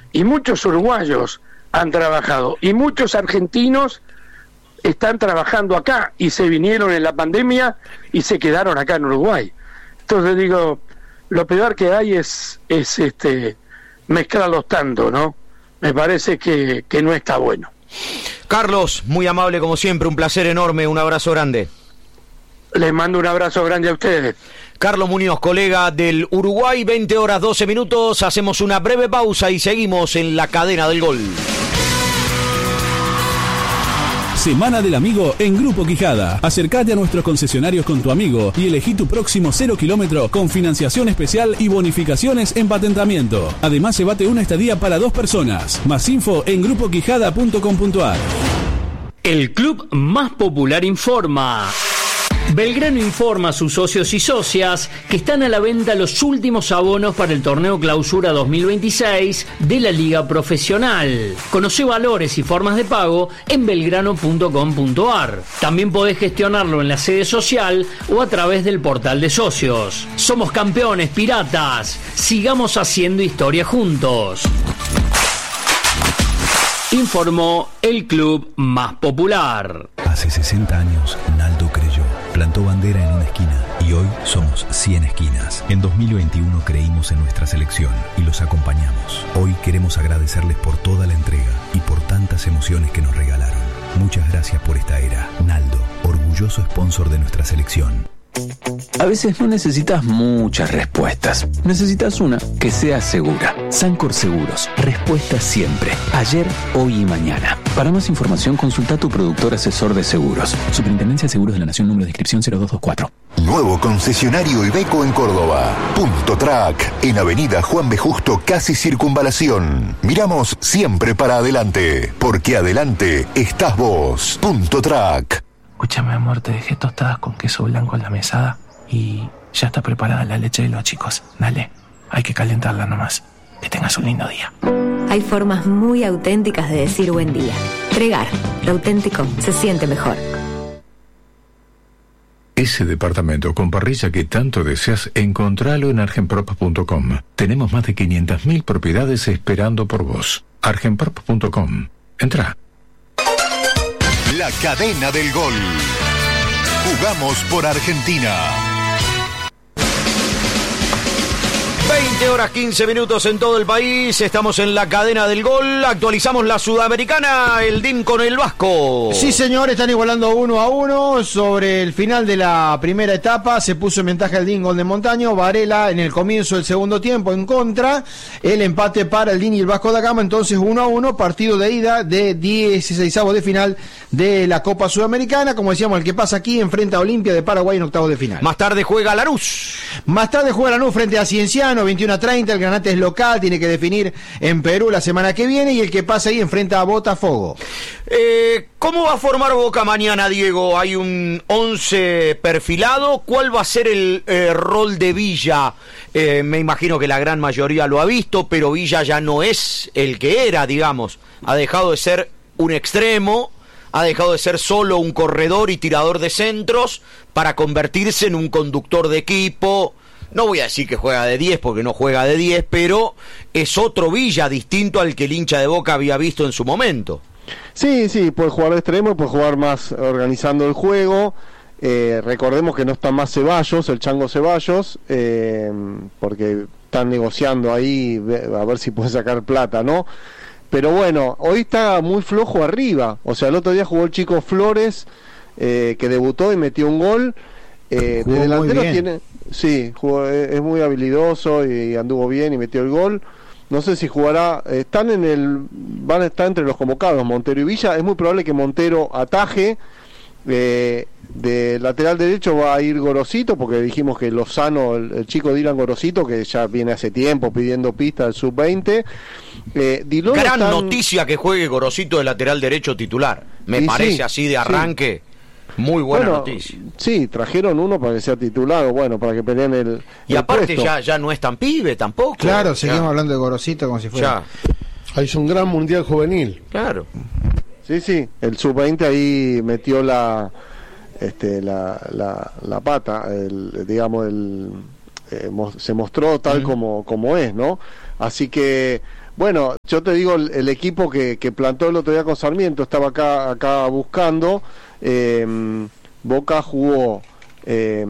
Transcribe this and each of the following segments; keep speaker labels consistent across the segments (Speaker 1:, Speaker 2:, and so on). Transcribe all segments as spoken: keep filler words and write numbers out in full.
Speaker 1: y muchos uruguayos han trabajado, y muchos argentinos están trabajando acá, y se vinieron en la pandemia y se quedaron acá en Uruguay. Entonces digo, lo peor que hay es, es este mezclarlos tanto, ¿no? Me parece que, que no está bueno.
Speaker 2: Carlos, muy amable como siempre, un placer enorme, un abrazo grande.
Speaker 1: Les mando un abrazo grande a ustedes.
Speaker 2: Carlos Muñoz, colega del Uruguay, veinte horas doce minutos, hacemos una breve pausa y seguimos en la cadena del gol.
Speaker 3: Semana del Amigo en Grupo Quijada. Acércate a nuestros concesionarios con tu amigo y elegí tu próximo cero kilómetro con financiación especial y bonificaciones en patentamiento. Además, llévate una estadía para dos personas. Más info en grupo quijada punto com punto a r.
Speaker 4: El club más popular informa. Belgrano informa a sus socios y socias que están a la venta los últimos abonos para el torneo Clausura dos mil veintiséis de la Liga Profesional. Conoce valores y formas de pago en belgrano punto com punto a r. También podés gestionarlo en la sede social o a través del portal de socios. Somos campeones, piratas. Sigamos haciendo historia juntos. Informó el club más popular.
Speaker 5: Hace sesenta años, Naldo creyó, plantó bandera en una esquina y hoy somos cien esquinas. En dos mil veintiuno creímos en nuestra selección y los acompañamos. Hoy queremos agradecerles por toda la entrega y por tantas emociones que nos regalaron. Muchas gracias por esta era. Naldo, orgulloso sponsor de nuestra selección.
Speaker 6: A veces no necesitas muchas respuestas. Necesitas una que sea segura. Sancor Seguros. Respuesta siempre. Ayer, hoy y mañana. Para más información, consulta a tu productor asesor de seguros. Superintendencia de Seguros de la Nación, número de inscripción cero dos dos cuatro.
Speaker 7: Nuevo concesionario Iveco en Córdoba. Punto Track. En Avenida Juan B. Justo, casi Circunvalación. Miramos siempre para adelante. Porque adelante estás vos. Punto Track.
Speaker 8: Escúchame, amor, te dejé tostadas con queso blanco en la mesada y ya está preparada la leche de los chicos. Dale, hay que calentarla nomás. Que tengas un lindo día.
Speaker 9: Hay formas muy auténticas de decir buen día. Pregar, lo auténtico se siente mejor.
Speaker 10: Ese departamento con parrilla que tanto deseas, encontralo en argenprop punto com. Tenemos más de quinientas mil propiedades esperando por vos. argenprop punto com. Entra.
Speaker 7: La cadena del gol. Jugamos por Argentina.
Speaker 2: veinte horas quince minutos en todo el país, estamos en la cadena del gol, actualizamos la Sudamericana, el D I M con el Vasco.
Speaker 11: Sí, señor, están igualando uno a uno sobre el final de la primera etapa, se puso en ventaja el D I M Gol de Montaño, Varela en el comienzo del segundo tiempo en contra, el empate para el D I M y el Vasco da Gama, entonces uno a uno, partido de ida de dieciseisavos de final de la Copa Sudamericana, como decíamos, el que pasa aquí enfrenta a Olimpia de Paraguay en octavos de final.
Speaker 2: Más tarde juega Lanús.
Speaker 11: Más tarde juega Lanús frente a Cienciano, veintiuno a treinta, el Granate es local, tiene que definir en Perú la semana que viene, y el que pasa ahí enfrenta a Botafogo.
Speaker 2: Eh, ¿Cómo va a formar Boca mañana, Diego? Hay un once perfilado, ¿cuál va a ser el eh, rol de Villa? Eh, me imagino que la gran mayoría lo ha visto, pero Villa ya no es el que era, digamos, ha dejado de ser un extremo, ha dejado de ser solo un corredor y tirador de centros para convertirse en un conductor de equipo. No voy a decir que juega de diez porque no juega de diez, pero es otro Villa distinto al que el hincha de Boca había visto en su momento.
Speaker 12: Sí, sí, puede jugar de extremo, puede jugar más organizando el juego. Eh, recordemos que no está más Ceballos, el Chango Ceballos, eh, porque están negociando ahí a ver si puede sacar plata, ¿no? Pero bueno, hoy está muy flojo arriba. O sea, el otro día jugó el chico Flores, eh, que debutó y metió un gol. Eh, de delantero tiene, sí, jugó, es muy habilidoso y anduvo bien y metió el gol. No sé si jugará, están en el, van a estar entre los convocados Montero y Villa. Es muy probable que Montero ataje. Eh, de lateral derecho va a ir Gorosito, porque dijimos que Lozano, el, el chico Dylan Gorosito, que ya viene hace tiempo pidiendo pista del sub veinte. Eh, Gran
Speaker 2: están... noticia que juegue Gorosito de lateral derecho titular. Me y parece sí, así de arranque. Sí. Muy buena
Speaker 12: bueno,
Speaker 2: noticia.
Speaker 12: Sí, trajeron uno para que sea titular, bueno, para que peleen el.
Speaker 2: Y
Speaker 12: el
Speaker 2: aparte
Speaker 12: puesto.
Speaker 2: ya, ya no es tan pibe tampoco.
Speaker 11: Claro, seguimos
Speaker 2: ya.
Speaker 11: hablando de Gorosito como si fuera.
Speaker 13: Ya. Es un gran mundial juvenil.
Speaker 2: Claro.
Speaker 12: Sí, sí, el sub veinte ahí metió la este la la, la pata, el, digamos el eh, mo- se mostró tal mm. como como es, ¿no? Así que Bueno, yo te digo, el, el equipo que, que plantó el otro día con Sarmiento, estaba acá acá buscando, eh, Boca jugó... Eh,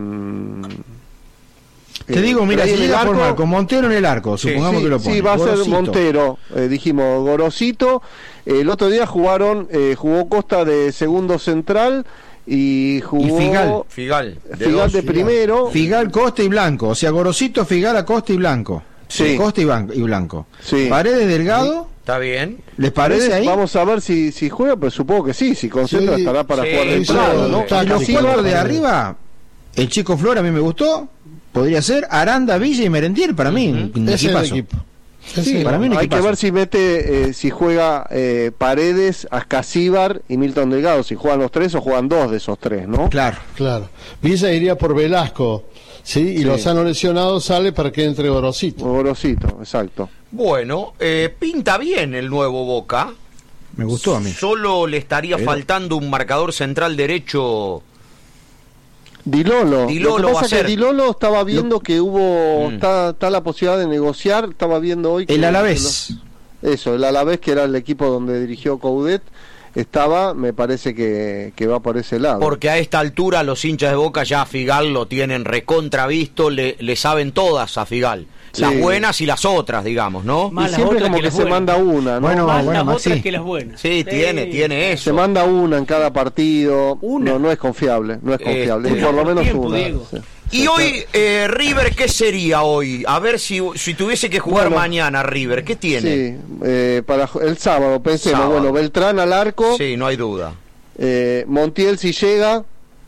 Speaker 11: Te digo, mira, si llega a formar con Montero en el arco, supongamos
Speaker 12: sí,
Speaker 11: que lo pone.
Speaker 12: Sí, va
Speaker 11: Gorosito.
Speaker 12: a ser Montero, eh, dijimos Gorosito. Eh, el otro día jugaron, eh, jugó Costa de segundo central y jugó...
Speaker 11: Y Figal.
Speaker 2: Figal.
Speaker 12: De, Figal de primero.
Speaker 11: Figal, Costa y Blanco. O sea, Gorosito, Figal, Acosta y Blanco.
Speaker 12: Sí.
Speaker 11: Costa y, Ban- y Blanco.
Speaker 12: Sí.
Speaker 11: Paredes, Delgado.
Speaker 2: Está bien.
Speaker 11: ¿Les parece
Speaker 12: Paredes,
Speaker 11: ahí?
Speaker 12: Vamos a ver si, si juega, pero supongo que sí. Si concentra
Speaker 13: Sí,
Speaker 12: estará para
Speaker 2: sí,
Speaker 12: jugar de
Speaker 2: sí,
Speaker 12: entrada,
Speaker 2: sí,
Speaker 12: ¿no?
Speaker 2: sí.
Speaker 11: Y los
Speaker 13: Sí,
Speaker 11: cuatro
Speaker 13: sí,
Speaker 11: de
Speaker 13: sí.
Speaker 11: arriba, el Chico Flor a mí me gustó. Podría ser Aranda, Villa y Merentiel para mí. Un
Speaker 13: Ese es el
Speaker 11: equipazo.
Speaker 13: equipo.
Speaker 12: Sí,
Speaker 13: Ese-
Speaker 11: para mí un
Speaker 12: hay
Speaker 11: equipazo.
Speaker 12: que ver si mete, eh, si juega eh, Paredes, Ascasíbar y Milton Delgado, si juegan los tres o juegan dos de esos tres, ¿no?
Speaker 11: Claro.
Speaker 13: Claro. Villa iría por Velasco, ¿sí? Y
Speaker 12: Sí.
Speaker 13: Lozano lesionado sale para que entre Gorosito.
Speaker 12: Gorosito, exacto.
Speaker 2: Bueno, eh, pinta bien el nuevo Boca.
Speaker 11: Me gustó a mí.
Speaker 2: Solo le estaría
Speaker 11: Pero-
Speaker 2: faltando un marcador central derecho.
Speaker 12: Dilolo.
Speaker 2: Dilolo
Speaker 12: Lo que
Speaker 2: va
Speaker 12: pasa
Speaker 2: a
Speaker 12: es que
Speaker 2: ser.
Speaker 12: Dilolo estaba viendo que hubo,
Speaker 2: Mm.
Speaker 12: está, está la posibilidad de negociar, estaba viendo hoy que
Speaker 11: El Alavés.
Speaker 12: Eso, el Alavés, que era el equipo donde dirigió Coudet, estaba, me parece que, que va por ese lado.
Speaker 2: Porque a esta altura los hinchas de Boca ya a Figal lo tienen recontravisto, le, le saben todas a Figal. Las
Speaker 12: Sí.
Speaker 2: buenas y las otras, digamos, ¿no?
Speaker 12: Y
Speaker 14: Más las
Speaker 12: siempre
Speaker 14: otras
Speaker 12: como
Speaker 14: que
Speaker 12: que,
Speaker 14: las
Speaker 12: se
Speaker 14: buenas.
Speaker 12: manda una, ¿no?
Speaker 11: Bueno,
Speaker 14: Más
Speaker 11: bueno,
Speaker 14: las
Speaker 11: Maxi.
Speaker 14: otras que las buenas.
Speaker 2: Sí, tiene, tiene eso.
Speaker 12: Se manda una en cada partido.
Speaker 14: Una.
Speaker 12: No, no es confiable, no es confiable.
Speaker 2: Este,
Speaker 12: Y por lo menos
Speaker 14: tiempo,
Speaker 12: una.
Speaker 14: Diego.
Speaker 12: Sí.
Speaker 2: Y hoy, eh, River, ¿qué sería hoy? A ver si, si tuviese que jugar
Speaker 12: Bueno,
Speaker 2: mañana River, ¿qué tiene?
Speaker 12: Sí, eh, para ju- el sábado, pensemos,
Speaker 2: Sábado.
Speaker 12: bueno, Beltrán al arco,
Speaker 2: Sí, no hay duda.
Speaker 12: eh, Montiel si llega,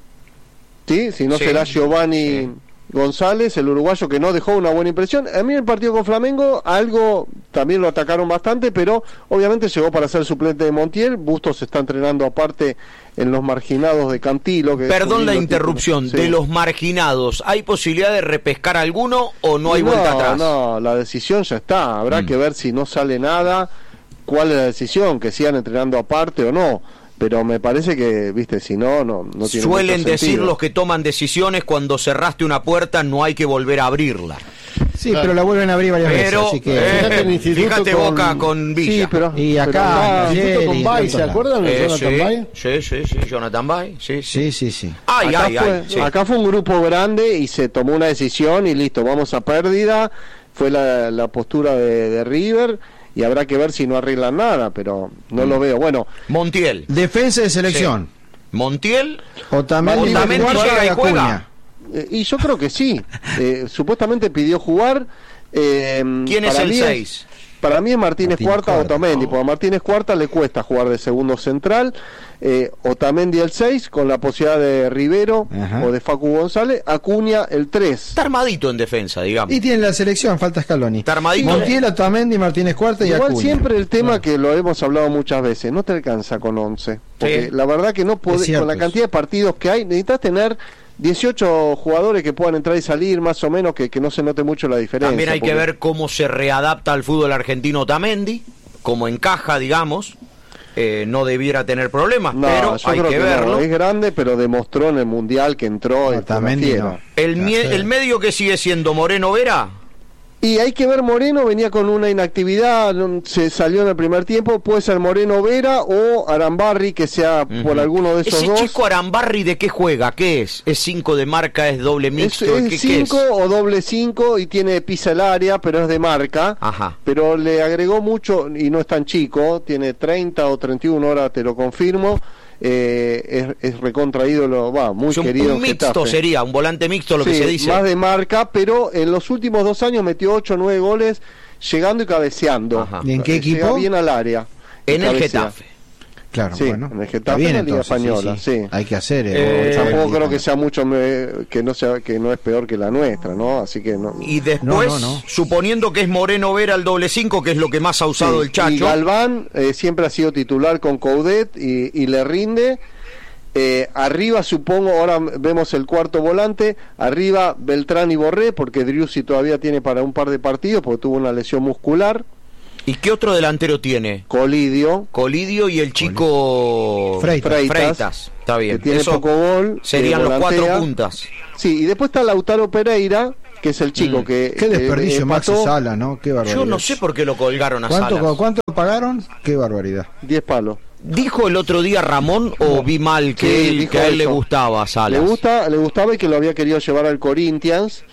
Speaker 12: ¿sí? Si no
Speaker 2: Sí.
Speaker 12: será Giovanni
Speaker 2: Sí.
Speaker 12: González, el uruguayo que no dejó una buena impresión. A mí el partido con Flamengo, algo, también lo atacaron bastante, pero obviamente llegó para ser suplente de Montiel. Bustos se está entrenando aparte en los marginados de Cantilo. Que es un
Speaker 2: Perdón la
Speaker 12: lindo
Speaker 2: interrupción,
Speaker 12: título. Sí.
Speaker 2: de los marginados, ¿hay posibilidad de repescar alguno o no hay
Speaker 12: No,
Speaker 2: vuelta atrás?
Speaker 12: No, la decisión ya está. Habrá
Speaker 2: Mm.
Speaker 12: que ver si no sale nada, cuál es la decisión, que sigan entrenando aparte o no. Pero me parece que, viste, si no, no, no tiene
Speaker 2: Suelen
Speaker 12: mucho
Speaker 2: decir
Speaker 12: sentido.
Speaker 2: los que toman decisiones, cuando cerraste una puerta no hay que volver a abrirla.
Speaker 11: Sí, pero la vuelven a abrir varias
Speaker 2: Pero,
Speaker 11: veces. Así que...
Speaker 2: eh,
Speaker 13: Fíjate el instituto
Speaker 2: fíjate
Speaker 13: con-
Speaker 2: Boca con Villa.
Speaker 12: Sí, pero,
Speaker 11: Y
Speaker 12: pero
Speaker 11: acá,
Speaker 12: acá-
Speaker 11: ayer
Speaker 13: Instituto con
Speaker 11: y
Speaker 13: Bay,
Speaker 11: tanto
Speaker 13: ¿se
Speaker 11: lado.
Speaker 13: acuerdan de
Speaker 2: Eh,
Speaker 13: Jonathan Bay?
Speaker 2: sí, sí, sí, sí, Jonathan Bay, sí, sí.
Speaker 11: Sí, sí, sí.
Speaker 2: Ay,
Speaker 12: acá,
Speaker 2: ay,
Speaker 12: fue,
Speaker 2: ay, sí.
Speaker 12: acá fue un grupo grande y se tomó una decisión y listo, vamos a pérdida. Fue la, la postura de, de River y habrá que ver si no arreglan nada, pero no
Speaker 2: Mm.
Speaker 12: lo veo. Bueno,
Speaker 2: Montiel.
Speaker 11: Defensa de selección.
Speaker 2: Montiel.
Speaker 11: Otamendi,
Speaker 2: Otamendi
Speaker 11: Cuarta
Speaker 2: llega y
Speaker 11: y
Speaker 2: juega.
Speaker 11: Acuña.
Speaker 12: eh, y yo creo que sí. Eh, supuestamente pidió jugar. eh,
Speaker 2: ¿Quién es
Speaker 12: para
Speaker 2: el
Speaker 12: mí
Speaker 2: seis?
Speaker 12: Para mí es Martínez,
Speaker 11: Martínez
Speaker 12: Cuarta o
Speaker 11: Cuarta.
Speaker 12: Otamendi, porque a Martínez Cuarta le cuesta jugar de segundo central. Eh, Otamendi el seis, con la posibilidad de Rivero
Speaker 11: Ajá.
Speaker 12: o de Facu González. Acuña el tres.
Speaker 2: Está armadito en defensa, digamos.
Speaker 11: Y tiene la selección, falta Scaloni.
Speaker 2: Está armadito.
Speaker 11: Montiel, Otamendi, Martínez Cuarta y
Speaker 12: Igual
Speaker 11: Acuña.
Speaker 12: siempre el tema que lo hemos hablado muchas veces, no te alcanza con once. Porque
Speaker 2: Sí.
Speaker 12: la verdad que no podés,
Speaker 11: Es cierto
Speaker 12: con la
Speaker 11: eso.
Speaker 12: cantidad de partidos que hay, necesitas tener dieciocho jugadores que puedan entrar y salir, más o menos, que, que no se note mucho la diferencia.
Speaker 2: También hay que
Speaker 12: porque-
Speaker 2: ver cómo se readapta al fútbol argentino Otamendi, cómo encaja, digamos. Eh, no debiera tener problemas,
Speaker 12: No,
Speaker 2: pero
Speaker 12: yo
Speaker 2: hay
Speaker 12: creo
Speaker 2: que,
Speaker 12: que,
Speaker 2: verlo.
Speaker 12: no, es grande, pero demostró en el Mundial que entró y fue una
Speaker 11: Otamendi
Speaker 12: fiera.
Speaker 11: no.
Speaker 2: El, mie-
Speaker 13: Sí.
Speaker 2: el medio que sigue siendo Moreno Vera.
Speaker 12: Y hay que ver, Moreno venía con una inactividad, no- se salió en el primer tiempo, puede ser Moreno Vera o Arambarri, que sea por
Speaker 2: Ujú.
Speaker 12: alguno de esos
Speaker 2: Ese
Speaker 12: dos.
Speaker 2: chico Arambarri, ¿de qué juega? ¿Qué es? ¿Es cinco de marca? ¿Es doble
Speaker 12: Es
Speaker 2: mixto? ¿Qué, qué es?
Speaker 12: cinco o doble cinco y tiene pisa el área, pero es de marca.
Speaker 2: Ajá.
Speaker 12: Pero le agregó mucho y no es tan chico, tiene treinta o treinta y uno horas, te lo confirmo. Eh, es, es recontra ídolo, va, muy
Speaker 2: Es un,
Speaker 12: querido
Speaker 2: un
Speaker 12: en
Speaker 2: mixto
Speaker 12: Getafe.
Speaker 2: sería, un volante mixto lo que
Speaker 12: Sí,
Speaker 2: se dice.
Speaker 12: más de marca, pero en los últimos dos años metió ocho o nueve goles llegando y cabeceando.
Speaker 2: Ajá.
Speaker 11: ¿Y en qué
Speaker 12: Llega
Speaker 11: equipo?
Speaker 12: bien al área.
Speaker 2: En
Speaker 12: Y
Speaker 2: el
Speaker 12: cabecea.
Speaker 2: Getafe.
Speaker 11: Claro,
Speaker 12: Sí,
Speaker 11: bueno.
Speaker 12: en el
Speaker 11: Está
Speaker 12: Getafe,
Speaker 11: bien,
Speaker 12: en la Liga
Speaker 11: entonces,
Speaker 12: Española, sí.
Speaker 11: Hay que hacer.
Speaker 2: Eh,
Speaker 11: eh,
Speaker 12: Tampoco
Speaker 11: Otamendi.
Speaker 12: creo que sea mucho me- que no sea que no es peor que la nuestra, ¿no? Así que no.
Speaker 2: Y después,
Speaker 11: No, no, no.
Speaker 2: suponiendo que es Moreno Vera el doble cinco, que es lo que más ha usado
Speaker 12: Sí,
Speaker 2: el Chacho.
Speaker 12: Y Galván eh, siempre ha sido titular con Coudet y, y le rinde. Eh, arriba supongo, ahora vemos el cuarto volante, arriba Beltrán y Borré, porque Driussi todavía tiene para un par de partidos, porque tuvo una lesión muscular.
Speaker 2: ¿Y qué otro delantero tiene?
Speaker 12: Colidio,
Speaker 2: Colidio y el chico
Speaker 11: Freitas.
Speaker 2: Freitas. Está bien.
Speaker 12: que tiene
Speaker 2: Eso
Speaker 12: poco gol.
Speaker 2: serían
Speaker 12: que
Speaker 2: los cuatro
Speaker 12: volantea.
Speaker 2: puntas.
Speaker 12: Sí, y después está Lautaro Pereira, que es el chico
Speaker 11: mm.
Speaker 12: que...
Speaker 11: Qué desperdicio,
Speaker 12: que
Speaker 11: Maxi Sala, ¿no? Qué barbaridad.
Speaker 2: Yo no sé por qué lo colgaron a
Speaker 11: ¿Cuánto,
Speaker 2: Salas.
Speaker 11: ¿Cuánto pagaron? Qué barbaridad.
Speaker 12: diez palos.
Speaker 2: ¿Dijo el otro día Ramón o no. vi mal que,
Speaker 12: sí,
Speaker 2: él, que a él le gustaba a Salas?
Speaker 12: Le gusta, le gustaba y que lo había querido llevar al Corinthians,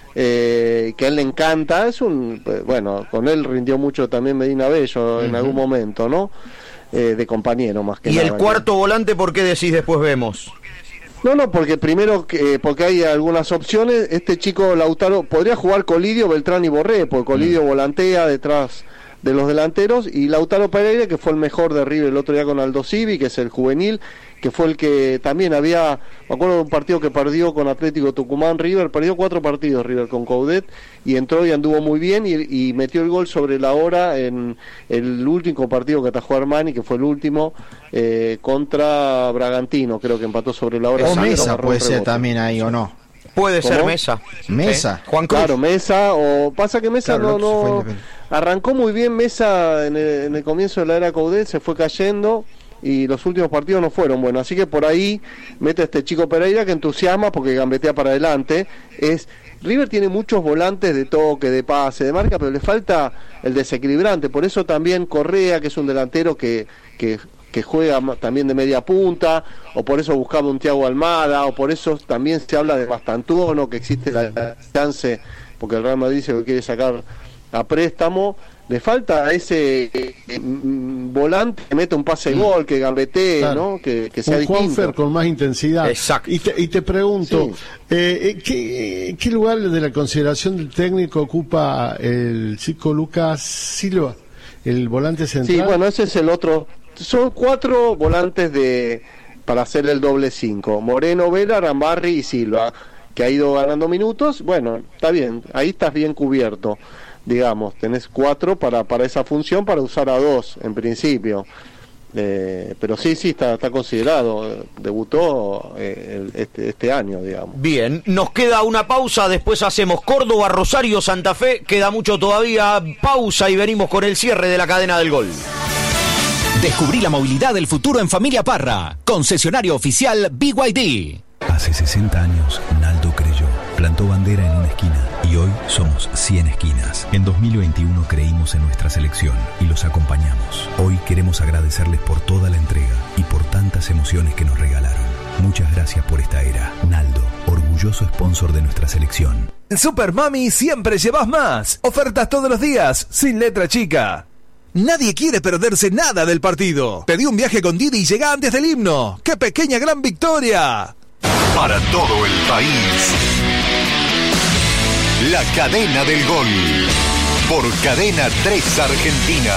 Speaker 12: eh, que a él le encanta. Es un, bueno, con él rindió mucho también Medina Bello uh-huh. en algún momento, ¿no? Eh, de compañero más que
Speaker 2: ¿Y
Speaker 12: nada.
Speaker 2: ¿Y el cuarto volante por qué decís después vemos?
Speaker 12: No, no, porque primero, eh, porque hay algunas opciones. Este chico Lautaro podría jugar Colidio, Beltrán y Borré, porque Colidio uh-huh. volantea detrás de los delanteros, y Lautaro Pereira, que fue el mejor de River el otro día con Aldo Civi, que es el juvenil, que fue el que también había, me acuerdo de un partido que perdió con Atlético Tucumán, River, perdió cuatro partidos River con Coudet, y entró y anduvo muy bien, y, y metió el gol sobre la hora en el último partido que atajó Armani, que fue el último, eh, contra Bragantino, creo que empató sobre la hora.
Speaker 11: O Mesa puede ser también ahí, ¿o no?
Speaker 2: Puede
Speaker 12: ¿Cómo?
Speaker 2: ser Mesa.
Speaker 11: Mesa.
Speaker 2: ¿Eh? Juan Cruz.
Speaker 12: Claro, Mesa, o pasa que Mesa claro, no... no arrancó muy bien Mesa en el, en el comienzo de la era Coudet, se fue cayendo y los últimos partidos no fueron buenos, así que por ahí mete a este chico Pereira que entusiasma porque gambetea para adelante. Es River tiene muchos volantes de toque, de pase, de marca, pero le falta el desequilibrante, por eso también Correa, que es un delantero que, que, que juega también de media punta, o por eso buscaba un Thiago Almada, o por eso también se habla de Mastantuono, que existe la chance, porque el Real Madrid dice que quiere sacar a préstamo. Le falta a ese eh, volante que mete un pase gol, que gambetee, claro. ¿no? Que, que sea
Speaker 13: un
Speaker 12: distinto.
Speaker 13: Juanfer con más intensidad.
Speaker 2: Exacto.
Speaker 13: Y te, y te pregunto,
Speaker 12: sí.
Speaker 13: eh, ¿qué, ¿qué lugar de la consideración del técnico ocupa el chico Lucas Silva, el volante central?
Speaker 12: Sí, bueno, ese es el otro. Son cuatro volantes de para hacer el doble cinco. Moreno, Vela, Rambarri y Silva, que ha ido ganando minutos. Bueno, está bien, ahí estás bien cubierto. Digamos, tenés cuatro para, para esa función, para usar a dos en principio, eh, pero sí, sí, está, está considerado, debutó eh, el, este, este año, digamos.
Speaker 2: Bien, nos queda una pausa, después hacemos Córdoba, Rosario, Santa Fe, queda mucho todavía, pausa y venimos con el cierre de la cadena del gol.
Speaker 14: Descubrí la movilidad del futuro en Familia Parra, concesionario oficial B Y D.
Speaker 5: Hace sesenta años, Naldo creyó, plantó bandera en una esquina y hoy somos cien esquinas. En dos mil veintiuno creímos en nuestra selección y los acompañamos. Hoy queremos agradecerles por toda la entrega y por tantas emociones que nos regalaron. Muchas gracias por esta era. Naldo, orgulloso sponsor de nuestra selección.
Speaker 15: En Super Mami siempre llevas más. Ofertas todos los días, sin letra chica. Nadie quiere perderse nada del partido. Pedí un viaje con Didi y llega antes del himno. ¡Qué pequeña gran victoria!
Speaker 7: Para todo el país, la cadena del gol, por Cadena tres Argentina.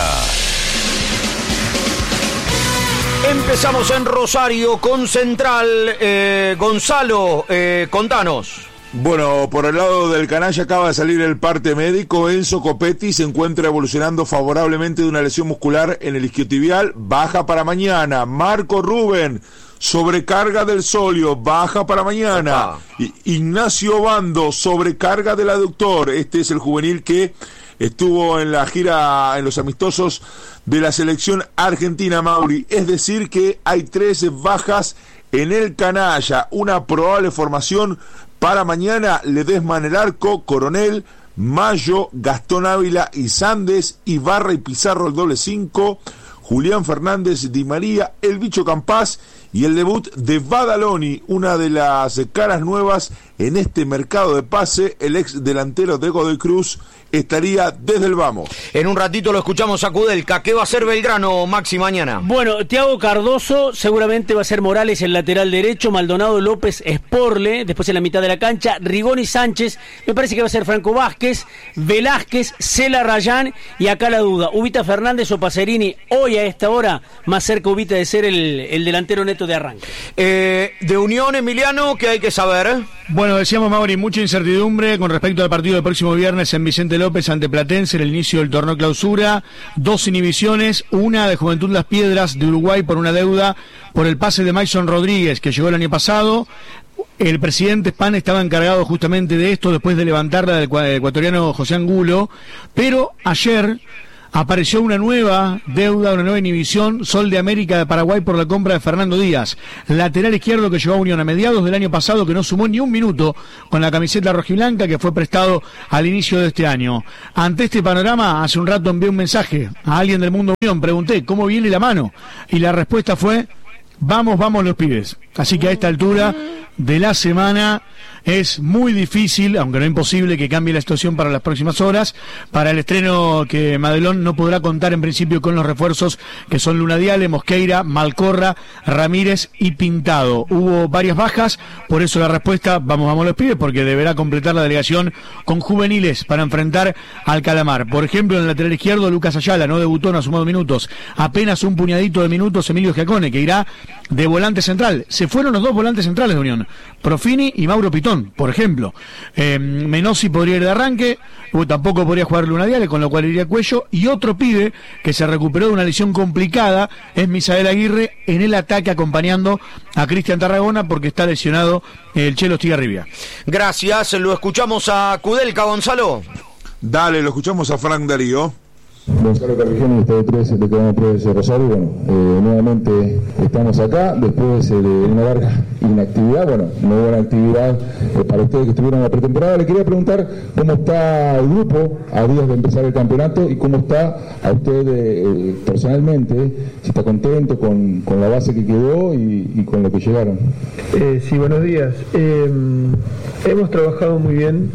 Speaker 2: Empezamos en Rosario con Central. eh, Gonzalo, eh, contanos.
Speaker 16: Bueno, por el lado del canalla acaba de salir el parte médico. Enzo Copetti se encuentra evolucionando favorablemente de una lesión muscular en el isquiotibial, baja para mañana. Marco Rubén, sobrecarga del sóleo, baja para mañana. I- Ignacio Bando, sobrecarga del aductor. Este es el juvenil que estuvo en la gira, en los amistosos de la selección argentina, Mauri. Es decir que hay trece bajas en el canalla. Una probable formación para mañana: Ledesma en el arco, Coronel, Mayo, Gastón Ávila y Sandes, Ibarra y Pizarro el doble cinco, Julián Fernández, Di María, el Bicho Campás y el debut de Badaloni, una de las caras nuevas en este mercado de pase. El ex delantero de Godoy Cruz estaría desde el vamos.
Speaker 2: En un ratito lo escuchamos a Kudelka. ¿Qué va a hacer Belgrano, Maxi, mañana?
Speaker 17: Bueno, Thiago Cardoso, seguramente va a ser Morales el lateral derecho, Maldonado, López, Sporle, después en la mitad de la cancha, Rigoni, Sánchez, me parece que va a ser Franco Vázquez, Velázquez, Cela, Rayán, y acá la duda, Ubita Fernández o Pacerini, hoy a esta hora, más cerca Ubita de ser el, el delantero neto de arranque.
Speaker 2: Eh, de Unión, Emiliano, ¿qué hay que saber?
Speaker 18: Bueno, decíamos, Mauri, mucha incertidumbre con respecto al partido del próximo viernes en Vicente López ante Platense, en el inicio del torneo clausura. Dos inhibiciones, una de Juventud Las Piedras de Uruguay por una deuda por el pase de Mason Rodríguez, que llegó el año pasado. El presidente Span estaba encargado justamente de esto después de levantarla del ecuatoriano José Angulo, pero ayer Apareció una nueva deuda, una nueva inhibición, Sol de América de Paraguay por la compra de Fernando Díaz, lateral izquierdo que llegó a Unión a mediados del año pasado, que no sumó ni un minuto con la camiseta rojiblanca, que fue prestado al inicio de este año. Ante este panorama, hace un rato envié un mensaje a alguien del Mundo Unión, pregunté cómo viene la mano, y la respuesta fue: vamos, vamos los pibes. Así que a esta altura de la semana es muy difícil, aunque no imposible, que cambie la situación para las próximas horas. Para el estreno, que Madelón no podrá contar en principio con los refuerzos que son Luna Diale, Mosqueira, Malcorra, Ramírez y Pintado. Hubo varias bajas, por eso la respuesta: vamos, vamos los pibes, porque deberá completar la delegación con juveniles para enfrentar al Calamar. Por ejemplo, en el lateral izquierdo, Lucas Ayala no debutó, no ha sumado minutos, apenas un puñadito de minutos Emilio Giacone, que irá de volante central. Se fueron los dos volantes centrales de Unión, Profini y Mauro Pitón, por ejemplo. Eh, Menossi podría ir de arranque, o tampoco podría jugar Luna Diale, con lo cual iría Cuello. Y otro pibe que se recuperó de una lesión complicada es Misael Aguirre, en el ataque acompañando a Cristian Tarragona, porque está lesionado el Chelo Estigarribia.
Speaker 2: Gracias, lo escuchamos a Kudelka, Gonzalo.
Speaker 16: Dale, lo escuchamos a Frank Darío.
Speaker 19: Gonzalo Carvijano, Estado tres de Cadena Pérez de Rosario. Bueno, eh, nuevamente estamos acá después eh, de una larga inactividad. Bueno, no buena actividad eh, para ustedes que estuvieron en la pretemporada. Le quería preguntar cómo está el grupo a días de empezar el campeonato y cómo está a usted eh, personalmente, si está contento con, con la base que quedó y, y con lo que llegaron.
Speaker 20: Eh, sí, buenos días. Eh, hemos trabajado muy bien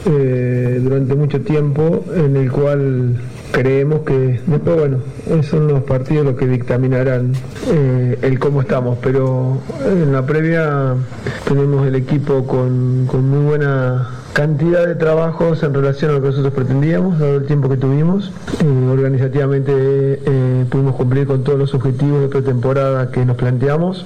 Speaker 20: eh, durante mucho tiempo, en el cual creemos que después, bueno, son los partidos los que dictaminarán eh, el cómo estamos, pero en la previa tenemos el equipo con, con muy buena cantidad de trabajos en relación a lo que nosotros pretendíamos, dado el tiempo que tuvimos. Eh, organizativamente eh, pudimos cumplir con todos los objetivos de pretemporada que nos planteamos,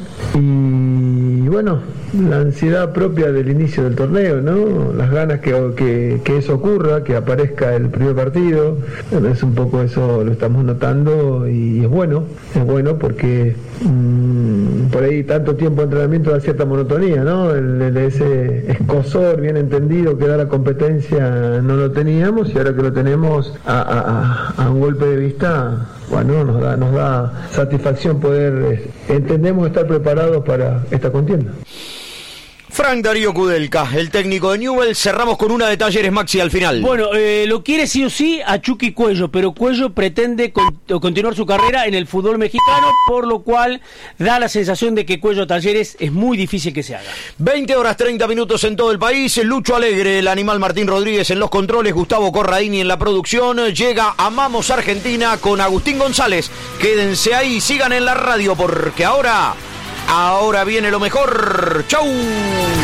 Speaker 20: y bueno, la ansiedad propia del inicio del torneo, ¿no? Las ganas que, que, que eso ocurra, que aparezca el primer partido. Bueno, es un poco eso, lo estamos notando, y es bueno, es bueno porque mmm, por ahí tanto tiempo de entrenamiento da cierta monotonía, ¿no? El, el, ese escozor bien entendido que da la competencia no lo teníamos, y ahora que lo tenemos a, a, a un golpe de vista, bueno, nos da, nos da satisfacción poder, entendemos, estar preparados para esta contienda.
Speaker 2: Frank Darío Kudelka, el técnico de Newell's. Cerramos con una de Talleres, Maxi, al final.
Speaker 17: Bueno, eh, lo quiere sí o sí a Chucky Cuello, pero Cuello pretende con, continuar su carrera en el fútbol mexicano, por lo cual da la sensación de que Cuello Talleres es muy difícil que se haga.
Speaker 2: veinte horas treinta minutos en todo el país. Lucho Alegre, el animal Martín Rodríguez en los controles, Gustavo Corradini en la producción. Llega Amamos Argentina con Agustín González. Quédense ahí, sigan en la radio, porque ahora... Ahora viene lo mejor. ¡Chau!